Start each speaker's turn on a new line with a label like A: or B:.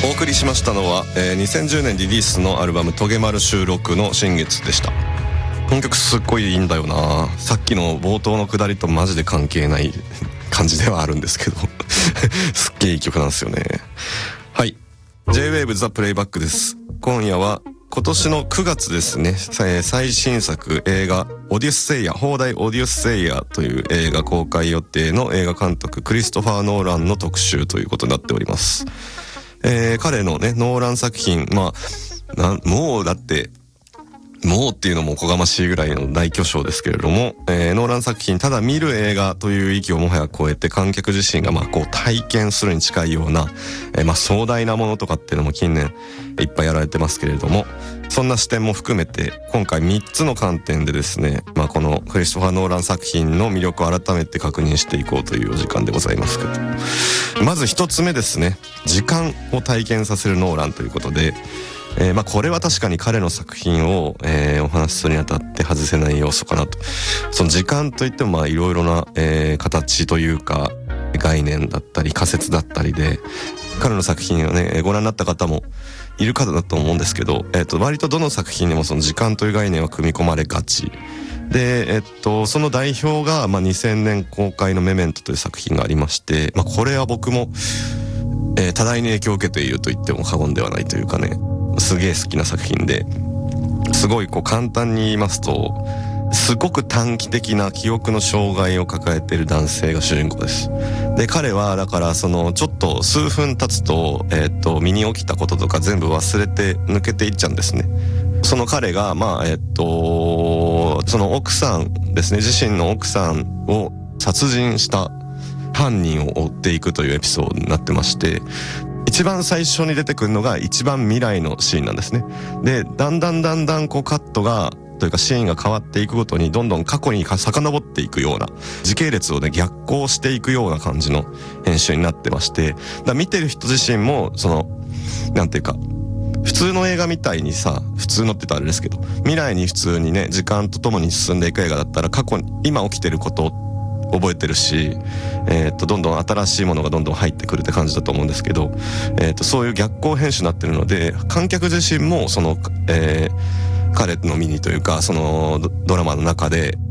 A: お送りしましたのは、2010年リリースのアルバム「トゲマル収録」の新月でした。この曲すっごいいいんだよな。さっきの冒頭のくだりとマジで関係ない感じではあるんですけどすっげえいい曲なんですよね。はい、 J-Wave The Playback です。今夜は今年の9月ですね、最新作映画オデュッセイヤ、放題オデュッセイヤという映画公開予定の映画監督クリストファー・ノーランの特集ということになっております。彼のねノーラン作品、もうだってもうっていうのもおこがましいぐらいの大巨匠ですけれども、ノーラン作品ただ見る映画という域をもはや超えて観客自身がこう体験するに近いような、壮大なものとかっていうのも近年いっぱいやられてますけれども、そんな視点も含めて今回3つの観点でですね、このクリストファー・ノーラン作品の魅力を改めて確認していこうというお時間でございますけど、まず1つ目ですね、時間を体験させるノーランということで、これは確かに彼の作品を、お話しするにあたって外せない要素かなと。その時間といってもいろいろな、形というか概念だったり仮説だったりで、彼の作品をねご覧になった方もいる方だと思うんですけど、割とどの作品にもその時間という概念は組み込まれがちで、その代表が、2000年公開のメメントという作品がありまして、これは僕も、多大に影響を受けていると言っても過言ではないというかね、すげえ好きな作品で、すごい簡単に言いますと、すごく短期的な記憶の障害を抱えている男性が主人公です。で彼はだからちょっと数分経つと、身に起きたこととか全部忘れて抜けていっちゃうんですね。その彼がその奥さんですね、自身の奥さんを殺人した犯人を追っていくというエピソードになってまして、一番最初に出てくるのが一番未来のシーンなんですね。でだんだんカットがというかシーンが変わっていくごとにどんどん過去に遡っていくような時系列をね逆行していくような感じの編集になってまして、見てる人自身もなんていうか普通の映画みたいにさ、普通のって言ったらあれですけど、未来に普通にね時間とともに進んでいく映画だったら過去に今起きてることを覚えてるし、どんどん新しいものがどんどん入ってくるって感じだと思うんですけど、そういう逆行編集になってるので、観客自身も彼の身にというかそのドラマの中で